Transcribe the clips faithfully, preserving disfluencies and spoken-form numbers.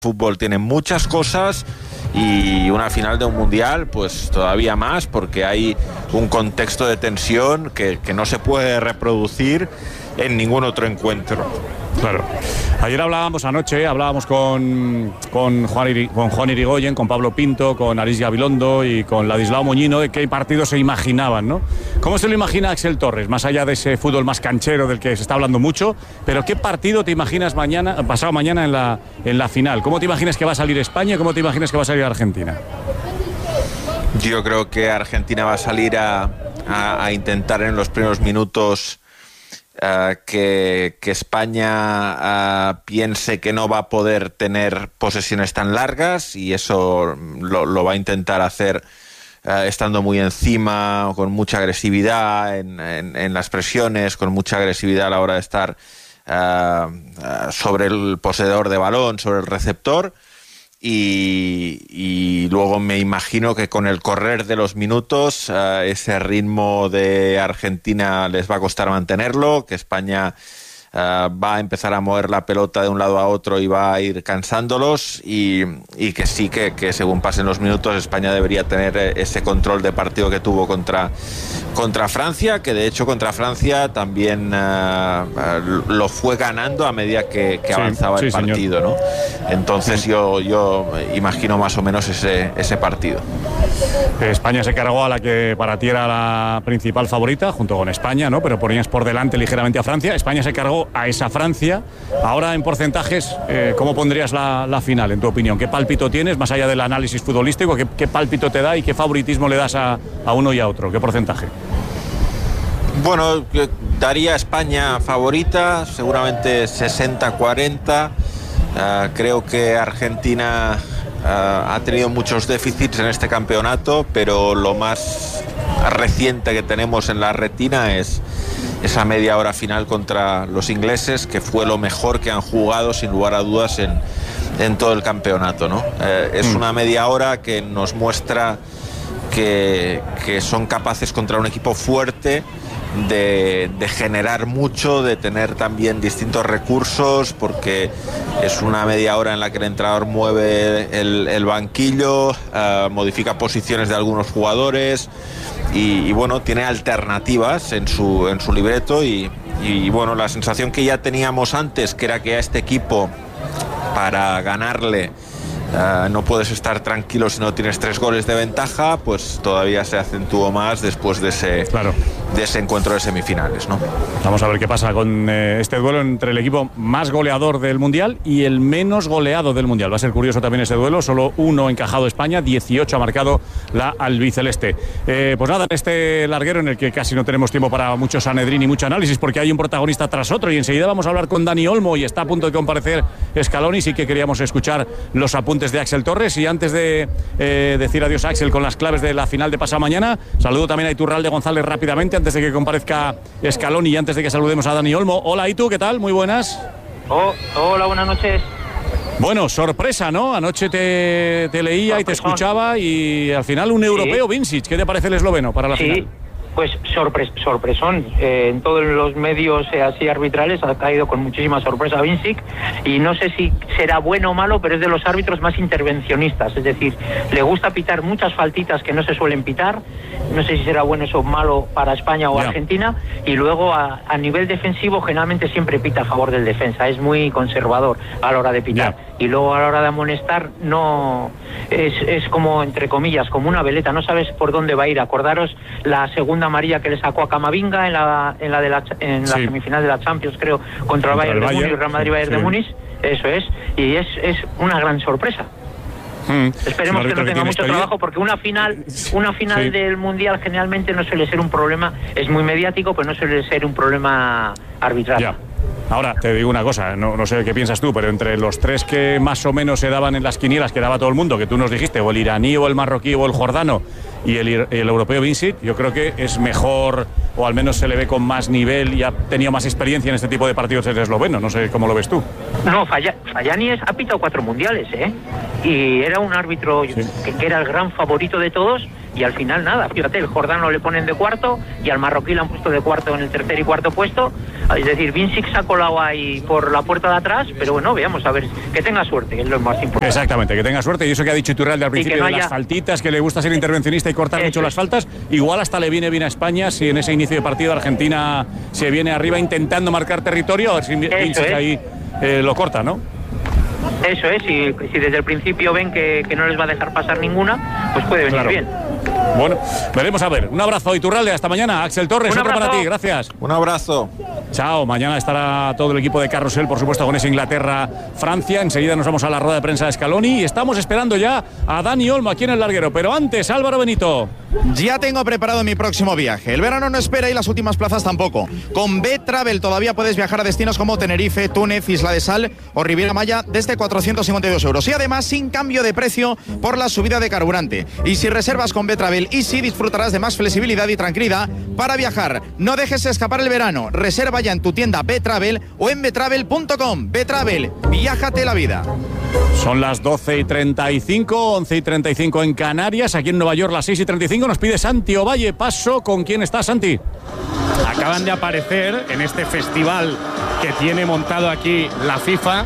fútbol tiene muchas cosas y una final de un mundial pues todavía más, porque hay un contexto de tensión que, que no se puede reproducir en ningún otro encuentro. Claro. Ayer hablábamos, anoche, hablábamos con, con, Juan, Iri, con Juan Irigoyen, con Pablo Pinto, con Aris Gabilondo y con Ladislao Moñino de qué partido se imaginaban, ¿no? ¿Cómo se lo imagina Axel Torres, más allá de ese fútbol más canchero del que se está hablando mucho? Pero ¿qué partido te imaginas mañana, pasado mañana en la, en la final? ¿Cómo te imaginas que va a salir España y cómo te imaginas que va a salir Argentina? Yo creo que Argentina va a salir a, a, a intentar en los primeros minutos Uh, que, que España uh, piense que no va a poder tener posesiones tan largas, y eso lo, lo va a intentar hacer uh, estando muy encima, con mucha agresividad en, en, en las presiones, con mucha agresividad a la hora de estar uh, uh, sobre el poseedor de balón, sobre el receptor. Y, y luego me imagino que con el correr de los minutos uh, ese ritmo de Argentina les va a costar mantenerlo, que España uh, va a empezar a mover la pelota de un lado a otro y va a ir cansándolos, y, y que sí que, que según pasen los minutos España debería tener ese control de partido que tuvo contra, contra Francia, que de hecho contra Francia también uh, uh, lo fue ganando a medida que, que avanzaba sí, sí, el partido, señor. ¿no? Entonces yo, yo imagino más o menos ese, ese partido. España se cargó a la que para ti era la principal favorita, junto con España, ¿no? Pero ponías por delante ligeramente a Francia. España se cargó a esa Francia. Ahora, en porcentajes, eh, ¿cómo pondrías la, la final, en tu opinión? ¿Qué pálpito tienes, más allá del análisis futbolístico? ¿Qué, qué pálpito te da y qué favoritismo le das a, a uno y a otro? ¿Qué porcentaje? Bueno, daría a España favorita, seguramente sesenta cuarenta. Uh, creo que Argentina uh, ha tenido muchos déficits en este campeonato, pero lo más reciente que tenemos en la retina es esa media hora final contra los ingleses, que fue lo mejor que han jugado sin lugar a dudas en, en todo el campeonato, ¿no? Uh, es una media hora que nos muestra que, que son capaces contra un equipo fuerte De, de generar mucho, de tener también distintos recursos, porque es una media hora en la que el entrenador mueve el, el banquillo, uh, modifica posiciones de algunos jugadores y, y bueno, tiene alternativas en su, en su libreto y, y bueno, la sensación que ya teníamos antes, que era que a este equipo para ganarle Uh, no puedes estar tranquilo si no tienes tres goles de ventaja, pues todavía se acentuó más después de ese, claro. de ese encuentro de semifinales, ¿no? Vamos a ver qué pasa con eh, este duelo entre el equipo más goleador del Mundial y el menos goleado del Mundial. Va a ser curioso también ese duelo, solo uno encajado España, dieciocho ha marcado la albiceleste. Eh, pues nada, este larguero en el que casi no tenemos tiempo para mucho Sanedrín y mucho análisis, porque hay un protagonista tras otro, y enseguida vamos a hablar con Dani Olmo y está a punto de comparecer Scaloni. Sí que queríamos escuchar los apuntes de Axel Torres, y antes de eh, decir adiós a Axel con las claves de la final de pasado mañana, saludo también a Iturralde González rápidamente antes de que comparezca Scaloni y antes de que saludemos a Dani Olmo. Hola Itu, ¿qué tal? Muy buenas. Oh, hola, buenas noches. Bueno, sorpresa, ¿no? Anoche te, te leía Sorpresón. y te escuchaba, y al final un europeo, sí. Vincic. ¿Qué te parece el esloveno para la sí. final? Pues sorpres, sorpresón, eh, en todos los medios eh, así arbitrales ha caído con muchísima sorpresa Vincic, y no sé si será bueno o malo, pero es de los árbitros más intervencionistas, es decir, le gusta pitar muchas faltitas que no se suelen pitar. No sé si será bueno eso o malo para España o yeah. Argentina, y luego a, a nivel defensivo generalmente siempre pita a favor del defensa, es muy conservador a la hora de pitar, yeah. y luego a la hora de amonestar no es, es como, entre comillas, como una veleta, no sabes por dónde va a ir. Acordaros la segunda amarilla que le sacó a Camavinga en la en la de la en la sí. semifinal de la Champions, creo, contra el Bayern de Múnich, Real Madrid Bayern sí. de Múnich, eso es, y es es una gran sorpresa. Hmm. Esperemos que no tenga mucho trabajo, porque una final una final sí. del Mundial generalmente no suele ser un problema, es muy mediático, pero no suele ser un problema arbitral. Ya. Ahora, te digo una cosa, no, no sé qué piensas tú, pero entre los tres que más o menos se daban en las quinielas, que daba todo el mundo, que tú nos dijiste, o el iraní, o el marroquí, o el jordano, y el, el europeo Vincic, yo creo que es mejor, o al menos se le ve con más nivel y ha tenido más experiencia en este tipo de partidos el esloveno. No sé cómo lo ves tú. No, Fallani ha pitado cuatro mundiales, ¿eh? Y era un árbitro sí. que, que era el gran favorito de todos, y al final nada, fíjate, el jordano le ponen de cuarto y al marroquí le han puesto de cuarto en el tercer y cuarto puesto, es decir, Vincic se ha colado ahí por la puerta de atrás, pero bueno, veamos, a ver, que tenga suerte, que es lo más importante. Exactamente, que tenga suerte, y eso que ha dicho Iturralde al principio no haya... de las faltitas, que le gusta ser intervencionista y cortar eso mucho es. las faltas, igual hasta le viene bien a España si en ese inicio de partido Argentina se viene arriba intentando marcar territorio, a ver si Vincic ahí eh, lo corta, ¿no? Eso es, si, si desde el principio ven que, que no les va a dejar pasar ninguna, pues puede venir claro. bien. Bueno, veremos a ver. Un abrazo, Iturralde, hasta mañana. Axel Torres, otro para ti, gracias. Un abrazo. Chao, mañana estará todo el equipo de Carrusel, por supuesto, con ese Inglaterra-Francia. Enseguida nos vamos a la rueda de prensa de Scaloni y estamos esperando ya a Dani Olmo aquí en el larguero. Pero antes, Álvaro Benito. Ya tengo preparado mi próximo viaje. El verano no espera y las últimas plazas tampoco. Con B-Travel todavía puedes viajar a destinos como Tenerife, Túnez, Isla de Sal o Riviera Maya desde cuatrocientos cincuenta y dos euros. Y además sin cambio de precio por la subida de carburante. Y si reservas con B-Travel Easy disfrutarás de más flexibilidad y tranquilidad para viajar. No dejes escapar el verano. Reserva ya en tu tienda B-Travel o en betravel punto com. B-Travel, viájate la vida. Son las doce y treinta y cinco, once y treinta y cinco en Canarias. Aquí en Nueva York las seis y treinta y cinco. Nos pide Santi Ovalle paso. ¿Con quién está, Santi? Acaban de aparecer en este festival que tiene montado aquí la FIFA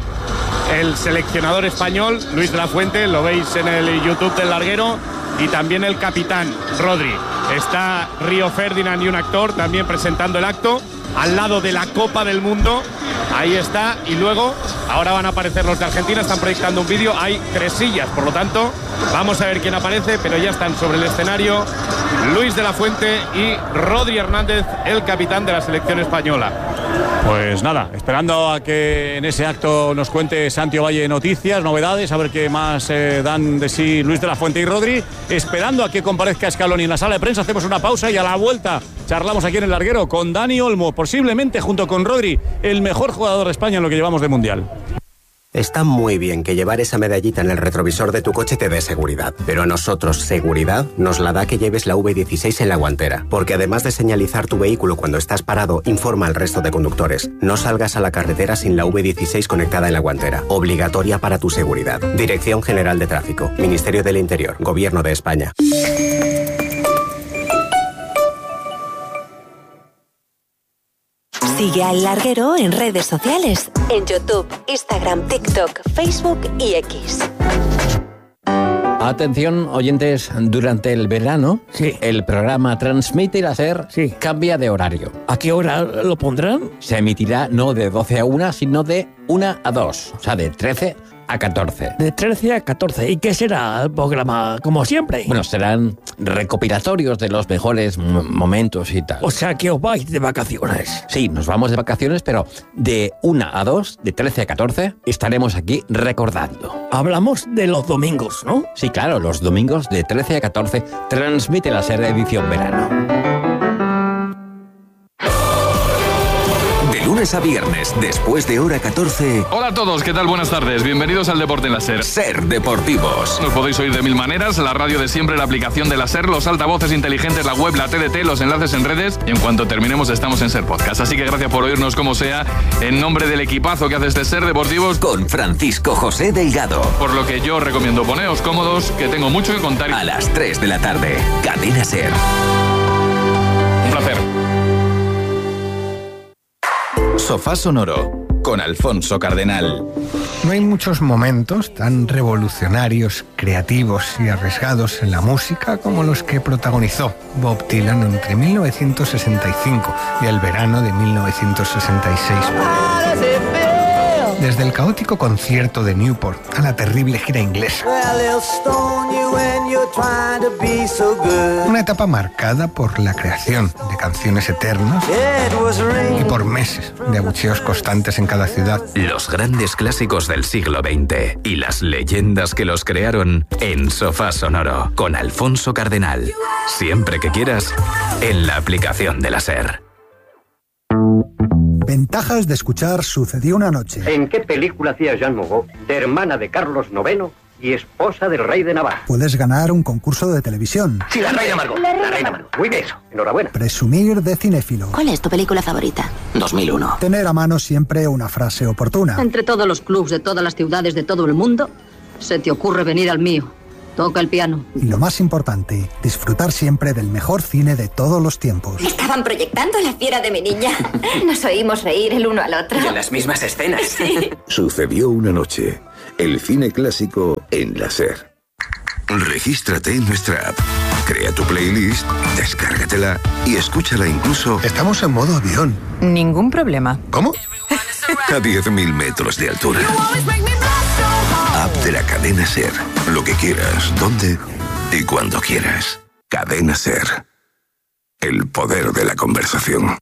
el seleccionador español Luis de la Fuente, lo veis en el YouTube del larguero, y también el capitán Rodri. Está Río Ferdinand y un actor también presentando el acto al lado de la Copa del Mundo. Ahí está, y luego ahora van a aparecer los de Argentina, están proyectando un vídeo, hay tres sillas, por lo tanto vamos a ver quién aparece, pero ya están sobre el escenario Luis de la Fuente y Rodri Hernández, el capitán de la selección española. Pues nada, esperando a que en ese acto nos cuente Santi Ovalle noticias, novedades, a ver qué más eh, dan de sí Luis de la Fuente y Rodri, esperando a que comparezca Scaloni en la sala de prensa. Hacemos una pausa y a la vuelta charlamos aquí en el larguero con Dani Olmo, posiblemente junto con Rodri, el mejor jugador de España en lo que llevamos de Mundial. Está muy bien que llevar esa medallita en el retrovisor de tu coche te dé seguridad, pero a nosotros seguridad nos la da que lleves la V dieciséis en la guantera, porque además de señalizar tu vehículo cuando estás parado, informa al resto de conductores. No salgas a la carretera sin la V dieciséis conectada en la guantera, obligatoria para tu seguridad. Dirección General de Tráfico, Ministerio del Interior, Gobierno de España. Sigue al larguero en redes sociales, en YouTube, Instagram, TikTok, Facebook y X. Atención, oyentes, durante el verano, sí. el programa Transmite la SER sí. cambia de horario. ¿A qué hora lo pondrán? Se emitirá no de doce a una, sino de una a dos, o sea, de trece a catorce. De trece a catorce. ¿Y qué será el programa? Como siempre. Bueno, serán recopilatorios de los mejores m- momentos y tal. O sea, que os vais de vacaciones. Sí, nos vamos de vacaciones, pero de una a dos, de trece a catorce, estaremos aquí recordando. Hablamos de los domingos, ¿no? Sí, claro, los domingos de trece a catorce, Transmite la SER edición verano. Lunes a viernes, después de hora catorce. Hola a todos, ¿qué tal? Buenas tardes. Bienvenidos al Deporte en la SER. SER Deportivos. Nos podéis oír de mil maneras, la radio de siempre, la aplicación de la SER, los altavoces inteligentes, la web, la T D T, los enlaces en redes, y en cuanto terminemos estamos en SER Podcast. Así que gracias por oírnos como sea, en nombre del equipazo que hace este SER Deportivos. Con Francisco José Delgado. Por lo que yo recomiendo poneos cómodos, que tengo mucho que contar. A las tres de la tarde, Cadena SER. Un placer. Sofá Sonoro, con Alfonso Cardenal. No hay muchos momentos tan revolucionarios, creativos y arriesgados en la música como los que protagonizó Bob Dylan entre mil novecientos sesenta y cinco y el verano de mil novecientos sesenta y seis. Desde el caótico concierto de Newport a la terrible gira inglesa. Una etapa marcada por la creación de canciones eternas y por meses de abucheos constantes en cada ciudad. Los grandes clásicos del siglo veinte y las leyendas que los crearon en Sofá Sonoro con Alfonso Cardenal. Siempre que quieras, en la aplicación de la SER. Ventajas de escuchar Sucedió una noche. ¿En qué película hacía Jeanne Moreau, hermana de Carlos noveno y esposa del rey de Navarra? Puedes ganar un concurso de televisión. Sí, la reina Margot. La reina, la reina Margot. Muy bien, eso. Enhorabuena. Presumir de cinéfilo. ¿Cuál es tu película favorita? dos mil uno. Tener a mano siempre una frase oportuna. Entre todos los clubs de todas las ciudades de todo el mundo, se te ocurre venir al mío. Toca el piano. Y lo más importante, disfrutar siempre del mejor cine de todos los tiempos. Estaban proyectando La fiera de mi niña. Nos oímos reír el uno al otro. Y en las mismas escenas. Sí. Sucedió una noche. El cine clásico en la SER. Regístrate en nuestra app. Crea tu playlist, descárgatela y escúchala incluso... Estamos en modo avión. Ningún problema. ¿Cómo? A diez mil metros de altura. App de la cadena SER. Lo que quieras, donde y cuando quieras. Cadena SER. El poder de la conversación.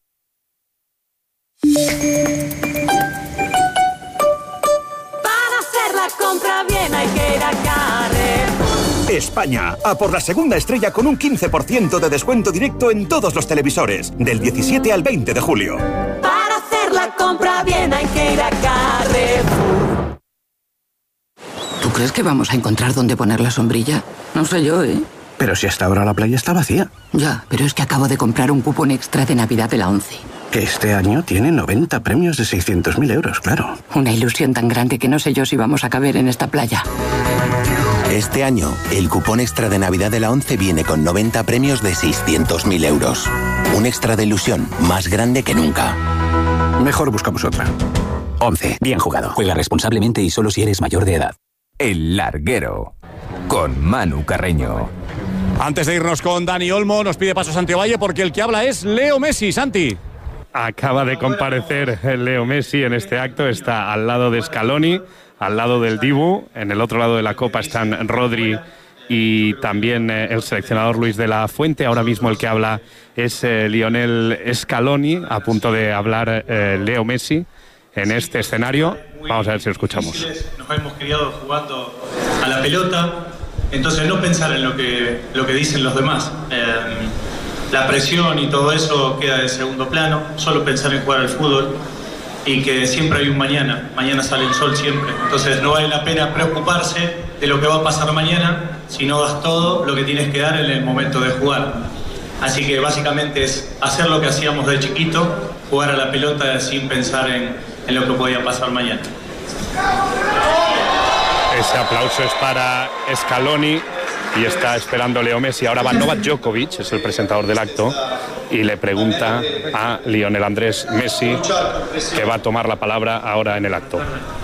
Para hacer la compra bien hay que ir a Carrefour. España, a por la segunda estrella con un quince por ciento de descuento directo en todos los televisores, del diecisiete al veinte de julio. Para hacer la compra bien hay que ir a Carrefour. ¿Tú crees que vamos a encontrar dónde poner la sombrilla? No sé yo, ¿eh? Pero si hasta ahora la playa está vacía. Ya, pero es que acabo de comprar un cupón extra de Navidad de la ONCE. Que este año tiene noventa premios de seiscientos mil euros, claro. Una ilusión tan grande que no sé yo si vamos a caber en esta playa. Este año, el cupón extra de Navidad de la ONCE viene con noventa premios de seiscientos mil euros. Un extra de ilusión más grande que nunca. Mejor buscamos otra. ONCE. Bien jugado. Juega responsablemente y solo si eres mayor de edad. El Larguero. Con Manu Carreño. Antes de irnos con Dani Olmo, nos pide paso Santi Ovalle porque el que habla es Leo Messi. Santi. Acaba de comparecer Leo Messi en este acto. Está al lado de Scaloni, al lado del Dibu. En el otro lado de la copa están Rodri y también eh, el seleccionador Luis de la Fuente. Ahora mismo el que habla es eh, Lionel Scaloni, a punto de hablar eh, Leo Messi en este escenario. Vamos a ver si lo escuchamos. Nos hemos criado jugando a la pelota, entonces no pensar en lo que, lo que dicen los demás. Eh, la presión y todo eso queda de segundo plano, solo pensar en jugar al fútbol y que siempre hay un mañana, mañana sale el sol siempre, entonces no vale la pena preocuparse de lo que va a pasar mañana si no das todo lo que tienes que dar en el momento de jugar. Así que básicamente es hacer lo que hacíamos de chiquito, jugar a la pelota sin pensar en, en lo que podía pasar mañana. Ese aplauso es para Scaloni y está esperando Leo Messi. Ahora va Novak Djokovic, es el presentador del acto, y le pregunta a Lionel Andrés Messi, que va a tomar la palabra ahora en el acto.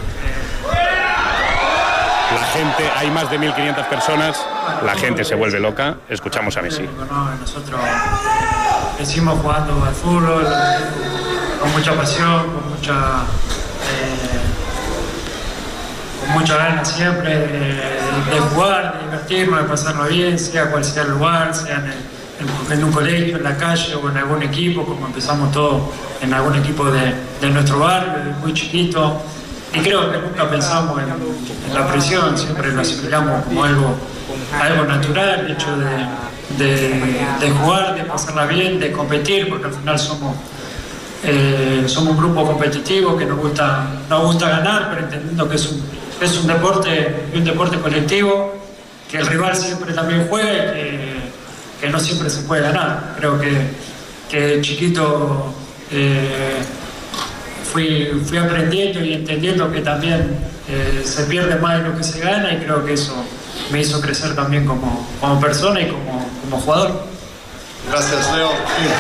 La gente, hay más de mil quinientas personas, la gente se vuelve loca. Escuchamos a Messi. Nosotros decimos jugando al fútbol con mucha pasión, con mucha eh, con mucha ganas siempre de, de jugar, de divertirnos, de pasarlo bien, sea cual sea el lugar, sea en, el, en un colegio, en la calle o en algún equipo, como empezamos todos en algún equipo de, de nuestro barrio, desde muy chiquito. Y creo que nunca pensamos en, en la presión, siempre lo asimilamos como algo, algo natural, el hecho de, de, de jugar, de pasarla bien, de competir, porque al final somos, eh, somos un grupo competitivo que nos gusta, nos gusta ganar, pero entendiendo que es un, es un deporte, un deporte colectivo, que el rival siempre también juega y que, que no siempre se puede ganar. Creo que, que chiquito eh, Fui, fui aprendiendo y entendiendo que también eh, se pierde más de lo que se gana, y creo que eso me hizo crecer también como, como persona y como, como jugador. Gracias, Leo.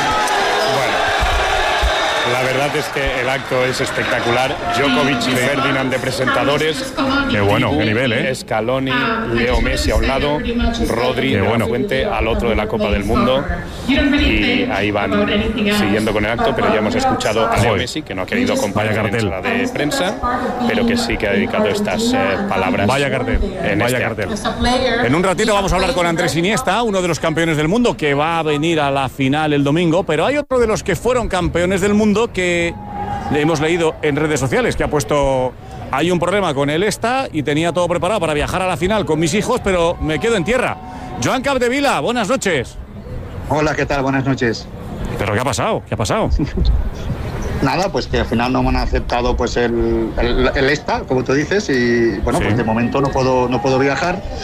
La verdad es que el acto es espectacular. Djokovic y Ferdinand de presentadores. Qué bueno, qué nivel, ¿eh? Scaloni, Leo Messi a un lado, Rodri de la Fuente al otro de la Copa del Mundo. Y ahí van siguiendo con el acto, pero ya hemos escuchado a Leo Messi, que no ha querido acompañar en la de prensa, pero que sí que ha dedicado estas eh, palabras. Vaya cartel, en vaya este cartel. acto. En un ratito vamos a hablar con Andrés Iniesta, uno de los campeones del mundo, que va a venir a la final el domingo, pero hay otro de los que fueron campeones del mundo que hemos leído en redes sociales, que ha puesto: hay un problema con el esta y tenía todo preparado para viajar a la final con mis hijos, pero me quedo en tierra. Joan Capdevila, buenas noches. Hola, ¿qué tal? Buenas noches. ¿Pero qué ha pasado? ¿Qué ha pasado? Nada, pues que al final no me han aceptado pues el, el, el esta, como tú dices, y bueno, sí. Pues de momento no puedo, no puedo viajar.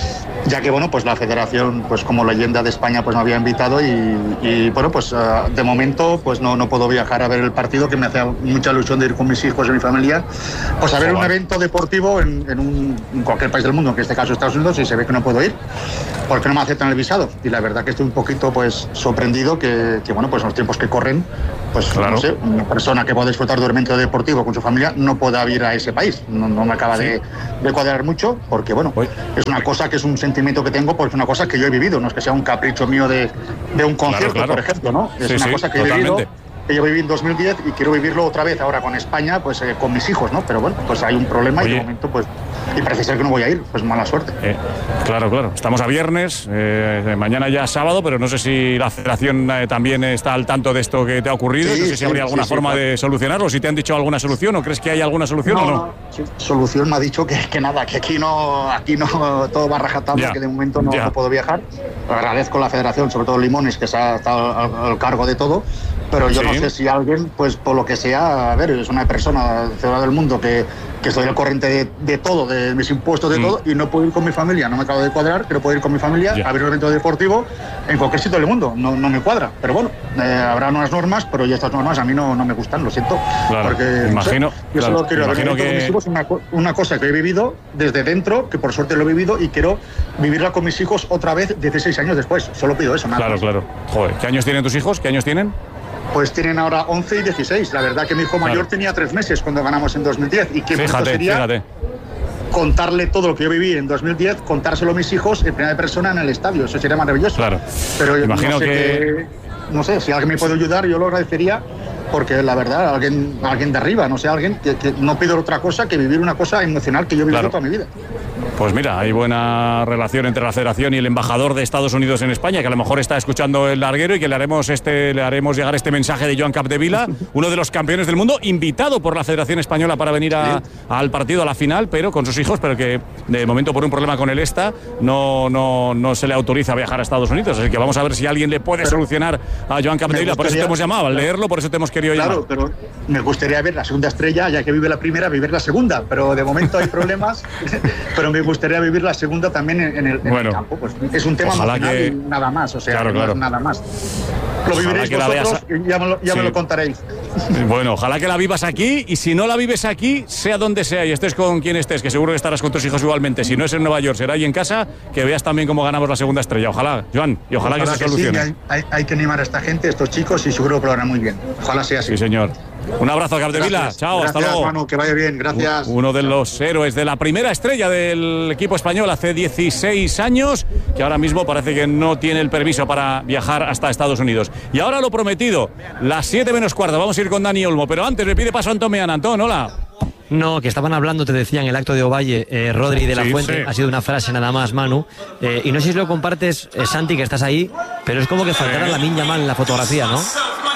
ya que bueno, pues la federación, pues como leyenda de España, pues me había invitado y, y bueno, pues uh, de momento pues no, no puedo viajar a ver el partido, que me hacía mucha ilusión de ir con mis hijos y mi familia, pues a ver un evento deportivo en, en, un, en cualquier país del mundo, en este caso Estados Unidos, y se ve que no puedo ir porque no me aceptan el visado, y la verdad que estoy un poquito pues sorprendido que, que bueno, pues en los tiempos que corren, pues claro, no sé, una persona que pueda disfrutar de un evento deportivo con su familia no pueda ir a ese país, no, no me acaba sí. de, de cuadrar mucho, porque bueno, Uy. es una cosa que es un sentimiento que tengo, porque es una cosa que yo he vivido, no es que sea un capricho mío de, de un concierto, claro, claro. por ejemplo, ¿no? Es sí, una sí, cosa que totalmente. he vivido, que yo viví en dos mil diez y quiero vivirlo otra vez ahora con España, pues eh, con mis hijos, ¿no? Pero bueno, pues hay un problema Oye. y de momento pues y parece ser que no voy a ir, pues mala suerte. Eh, claro, claro. Estamos a viernes, eh, mañana ya sábado, pero no sé si la federación eh, también está al tanto de esto que te ha ocurrido, sí, no sé si sí, habría alguna sí, forma sí, de solucionarlo, si te han dicho alguna solución o crees que hay alguna solución no, o no. Sí, solución me ha dicho que, que nada, que aquí no, aquí no todo va rajatabla, que de momento no, no puedo viajar. Agradezco a la federación, sobre todo Limones, que se ha estado al, al cargo de todo. Pero yo sí. no sé si alguien, pues por lo que sea, a ver, es una persona ciudadana del mundo que, que estoy al corriente de, de todo, de mis impuestos, de mm. todo, y no puedo ir con mi familia, no me acabo de cuadrar, pero puedo ir con mi familia yeah. a ver un evento deportivo en cualquier sitio del mundo, no, no me cuadra. Pero bueno, eh, habrá unas normas, pero ya estas normas a mí no, no me gustan, lo siento. Claro, porque, imagino, no sé, yo claro, solo quiero imagino ver que... con mis hijos una, una cosa que he vivido desde dentro, que por suerte lo he vivido, y quiero vivirla con mis hijos otra vez dieciséis años después. Solo pido eso, nada Claro, más. claro. Joder, ¿qué años tienen tus hijos? ¿Qué años tienen? Pues tienen ahora once y dieciséis. La verdad que mi hijo mayor claro. tenía tres meses cuando ganamos en dos mil diez. Y qué bonito sería fíjate. contarle todo lo que yo viví en dos mil diez, contárselo a mis hijos en primera persona en el estadio. Eso sería maravilloso. Claro. Pero yo imagino no sé que... que... No sé, si alguien me puede ayudar, yo lo agradecería, porque la verdad, alguien, alguien de arriba, no sé, alguien que, que no pido otra cosa que vivir una cosa emocional que yo he vivido claro. toda mi vida. Pues mira, hay buena relación entre la Federación y el embajador de Estados Unidos en España, que a lo mejor está escuchando el larguero y que le haremos este le haremos llegar este mensaje de Joan Capdevila, uno de los campeones del mundo, invitado por la Federación Española para venir a, sí. al partido, a la final, pero con sus hijos, pero que de momento por un problema con el ESTA no, no, no se le autoriza a viajar a Estados Unidos. Así que vamos a ver si alguien le puede pero, solucionar a Joan Capdevila. Por eso te hemos llamado, al leerlo, por eso te hemos querido claro, llamar. Claro, pero me gustaría ver la segunda estrella, ya que vive la primera, vivir la segunda, pero de momento hay problemas, pero me gustaría vivir la segunda también en, en, el, en bueno, el campo. Pues es un tema emocional que... y nada más, o sea, claro, claro. No es nada más. Lo viviréis vosotros a... y ya, me lo, ya sí. me lo contaréis. Bueno, ojalá que la vivas aquí, y si no la vives aquí, sea donde sea y estés con quien estés, que seguro que estarás con tus hijos igualmente. Si no es en Nueva York, será ahí en casa, que veas también cómo ganamos la segunda estrella. Ojalá, Joan, y ojalá, ojalá que se que solucione. Sí, hay, hay, hay que animar a esta gente, a estos chicos, y seguro que lo harán muy bien. Ojalá sea así. Sí, señor. Un abrazo, Capdevila. Chao, gracias, hasta luego. Manu, que vaya bien, gracias. Uno de los héroes de la primera estrella del equipo español hace dieciséis años, que ahora mismo parece que no tiene el permiso para viajar hasta Estados Unidos. Y ahora lo prometido, las siete menos cuarto, vamos a ir con Dani Olmo, pero antes me pide paso Antón Meana. Antón, hola. No, que estaban hablando, te decía, en el acto de Ovalle, eh, Rodri de la sí, Fuente, sí. ha sido una frase nada más, Manu, eh, y no sé si lo compartes, eh, Santi, que estás ahí, pero es como que faltara sí. Lamine Yamal en la fotografía, ¿no?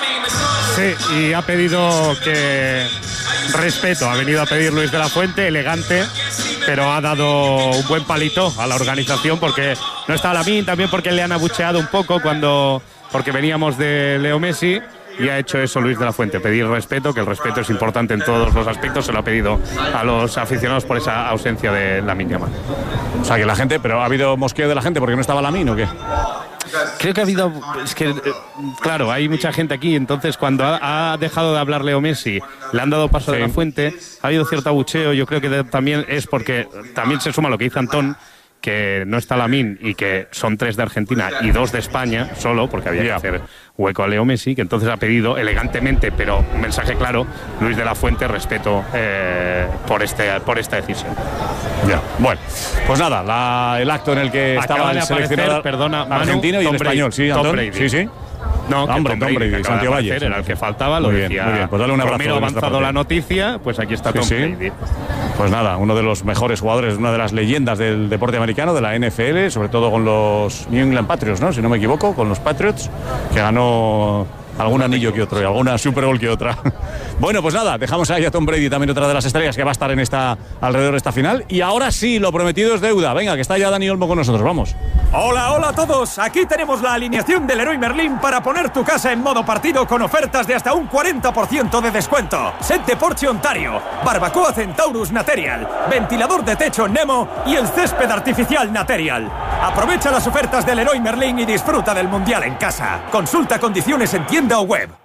Sí, y ha pedido que respeto, ha venido a pedir Luis de la Fuente, elegante, pero ha dado un buen palito a la organización porque no está Lamine, también porque le han abucheado un poco cuando porque veníamos de Leo Messi. Y ha hecho eso Luis de la Fuente, pedir respeto, que el respeto es importante en todos los aspectos, se lo ha pedido a los aficionados por esa ausencia de Lamine Yamal. O sea, que la gente, pero ¿ha habido mosqueo de la gente porque no estaba Lamine o qué? Creo que ha habido, es que, claro, hay mucha gente aquí, entonces cuando ha, ha dejado de hablar Leo Messi, le han dado paso sí. de la Fuente, ha habido cierto abucheo, yo creo que de, también es porque, también se suma lo que dice Antón, que no está Lamine y que son tres de Argentina y dos de España solo, porque había yeah. que hacer hueco a Leo Messi, que entonces ha pedido elegantemente, pero un mensaje claro, Luis de la Fuente, respeto eh, por este por esta decisión. Ya, bueno, pues nada, la, el acto en el que Acaba estaba el seleccionador perdona, Manu, argentino y el español, sí, Antón, sí, sí. No, que hombre, Tom Brady, Brady, Santiago Valle, era el que faltaba, lo muy bien, decía. Muy bien, pues dale un abrazo. Romero ha avanzado la noticia, pues aquí está Tom sí, Brady. Sí. Pues nada, uno de los mejores jugadores, una de las leyendas del deporte americano, de la N F L, sobre todo con los New England Patriots, ¿no? Si no me equivoco, con los Patriots, que ganó algún anillo que otro y alguna Super Bowl que otra. Bueno, pues nada, dejamos ahí a Tom Brady, también otra de las estrellas que va a estar en esta alrededor de esta final. Y ahora sí, lo prometido es deuda. Venga, que está ya Dani Olmo con nosotros, vamos. Hola, hola a todos. Aquí tenemos la alineación del Leroy Merlin para poner tu casa en modo partido con ofertas de hasta un cuarenta por ciento de descuento. Set de Porsche Ontario, barbacoa Centaurus Material, ventilador de techo Nemo y el césped artificial Material. Aprovecha las ofertas del Leroy Merlin y disfruta del Mundial en casa. Consulta condiciones en tienda o web.